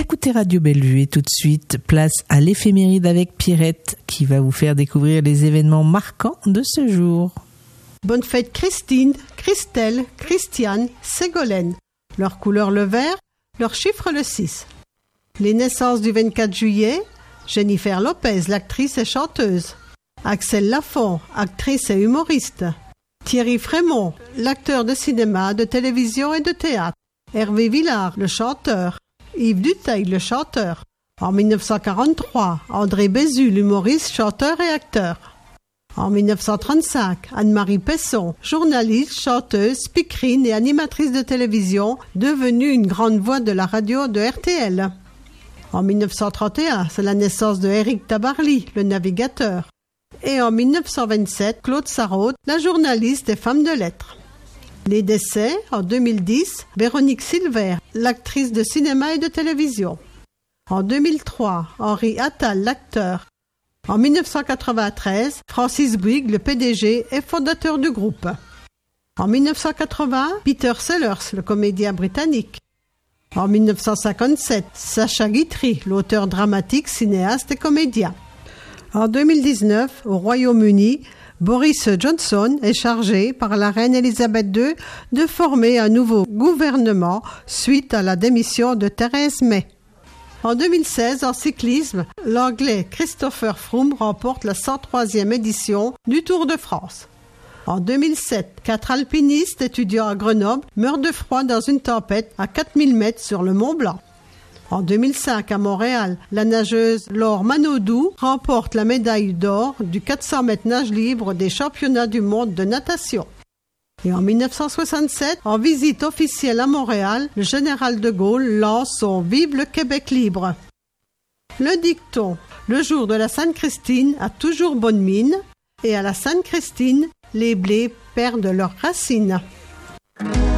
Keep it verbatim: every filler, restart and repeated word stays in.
écoutez Radio Bellevue et tout de suite, place à l'éphéméride avec Pierrette qui va vous faire découvrir les événements marquants de ce jour. Bonne fête Christine, Christelle, Christiane, Ségolène. Leur couleur le vert, leur chiffre le six. Les naissances du vingt-quatre juillet, Jennifer Lopez, l'actrice et chanteuse. Axel Lafont, actrice et humoriste. Thierry Frémont, l'acteur de cinéma, de télévision et de théâtre. Hervé Villard, le chanteur. Yves Duteil, le chanteur. En dix-neuf cent quarante-trois, André Bézu, l'humoriste, chanteur et acteur. En dix-neuf cent trente-cinq, Anne-Marie Pesson, journaliste, chanteuse, speakerine et animatrice de télévision, devenue une grande voix de la radio de R T L. En dix-neuf cent trente et un, c'est la naissance de Éric Tabarly, le navigateur. Et en dix-neuf cent vingt-sept, Claude Sarraute, la journaliste et femme de lettres. Les décès, en deux mille dix, Véronique Silver, l'actrice de cinéma et de télévision. En deux mille trois, Henri Attal, l'acteur. En dix-neuf cent quatre-vingt-treize, Francis Bouygues, le P D G et fondateur du groupe. En dix-neuf cent quatre-vingts, Peter Sellers, le comédien britannique. En dix-neuf cent cinquante-sept, Sacha Guitry, l'auteur dramatique, cinéaste et comédien. En deux mille dix-neuf, au Royaume-Uni, Boris Johnson est chargé par la reine Elisabeth deux de former un nouveau gouvernement suite à la démission de Theresa May. En deux mille seize, en cyclisme, l'Anglais Christopher Froome remporte la cent troisième édition du Tour de France. En deux mille sept, quatre alpinistes étudiants à Grenoble meurent de froid dans une tempête à quatre mille mètres sur le Mont Blanc. En deux mille cinq, à Montréal, la nageuse Laure Manodou remporte la médaille d'or du quatre cents mètres nage libre des championnats du monde de natation. Et en dix-neuf cent soixante-sept, en visite officielle à Montréal, le général de Gaulle lance son « Vive le Québec libre ». Le dicton « Le jour de la Sainte-Christine a toujours bonne mine » et à la Sainte-Christine, les blés perdent leurs racines.